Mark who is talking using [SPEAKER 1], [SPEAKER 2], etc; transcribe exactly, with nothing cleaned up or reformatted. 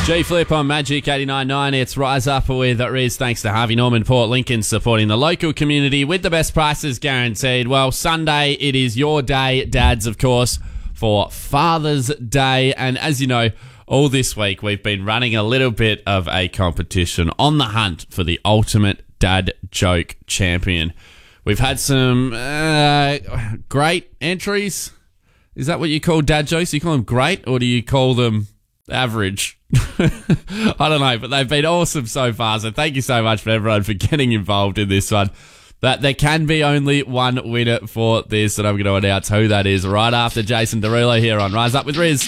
[SPEAKER 1] G-Flip on Magic eighty-nine point nine. It's Rise Up with Riz. Thanks to Harvey Norman Port Lincoln supporting the local community with the best prices guaranteed. Well, Sunday, it is your day, dads, of course, for Father's Day. And as you know, all this week we've been running a little bit of a competition on the hunt for the ultimate dad joke champion. We've had some uh, great entries. Is that what you call dad jokes? Do you call them great or do you call them average? I don't know, but they've been awesome so far. So thank you so much for everyone for getting involved in this one. That there can be only one winner for this, and I'm going to announce who that is right after Jason Derulo here on Rise Up with Riz.